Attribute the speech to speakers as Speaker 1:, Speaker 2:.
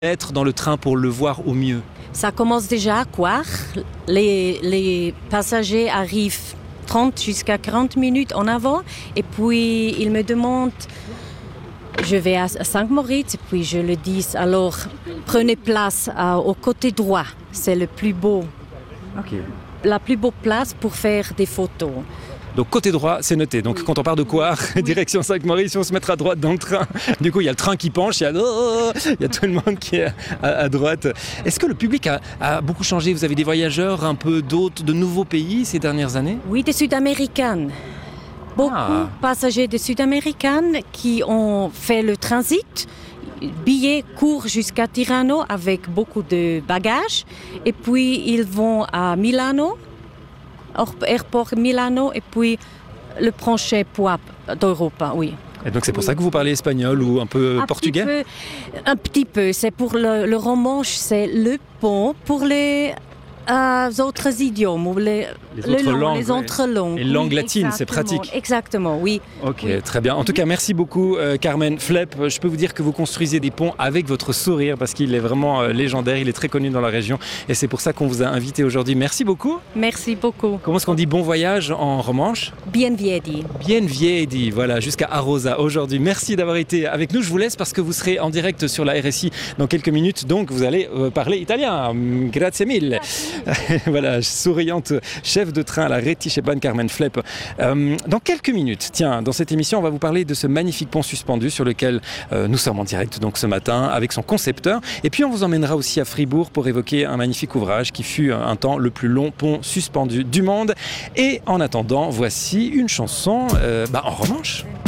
Speaker 1: être dans le train pour le voir au mieux?
Speaker 2: Ça commence déjà à Coire. Les passagers arrivent 30 jusqu'à 40 minutes en avant et puis ils me demandent, je vais à Saint-Moritz et puis je le dis, alors prenez place au côté droit, c'est le plus beau.
Speaker 1: Ok.
Speaker 2: La plus beau place pour faire des photos.
Speaker 1: Donc côté droit, c'est noté. Donc quand on part de Coire, direction Saint-Maurice, on se mettra à droite dans le train. Du coup, il y a le train qui penche, il y a tout le monde qui est à droite. Est-ce que le public a beaucoup changé? Vous avez des voyageurs un peu d'autres, de nouveaux pays ces dernières années?
Speaker 2: Oui, des Sud-Américaines. Beaucoup de passagers de Sud-Américaines qui ont fait le transit. Billets courts jusqu'à Tirano avec beaucoup de bagages. Et puis, ils vont à Milano, aéroport Milano, et puis le prochain point d'Europe, oui.
Speaker 1: Et donc c'est pour ça que vous parlez espagnol ou un peu portugais?
Speaker 2: Un petit peu. C'est pour le romanche, c'est le pont pour les autres idiomes, ou les autres langues.
Speaker 1: Et langue latine, c'est pratique.
Speaker 2: Exactement, oui.
Speaker 1: Ok, très bien. En tout cas, merci beaucoup Carmen Flepp. Je peux vous dire que vous construisez des ponts avec votre sourire parce qu'il est vraiment légendaire, il est très connu dans la région et c'est pour ça qu'on vous a invité aujourd'hui. Merci beaucoup.
Speaker 2: Merci beaucoup.
Speaker 1: Comment est-ce qu'on dit bon voyage en romanche?
Speaker 2: Bien viedi.
Speaker 1: Bien viedi, voilà, jusqu'à Arosa aujourd'hui. Merci d'avoir été avec nous. Je vous laisse parce que vous serez en direct sur la RSI dans quelques minutes, donc vous allez parler italien. Grazie mille. Voilà, souriante chef de train à la Reti Ceban, Carmen Flepp. Dans quelques minutes, tiens, dans cette émission, on va vous parler de ce magnifique pont suspendu sur lequel nous sommes en direct donc ce matin avec son concepteur. Et puis on vous emmènera aussi à Fribourg pour évoquer un magnifique ouvrage qui fut un temps le plus long pont suspendu du monde. Et en attendant, voici une chanson en romanche.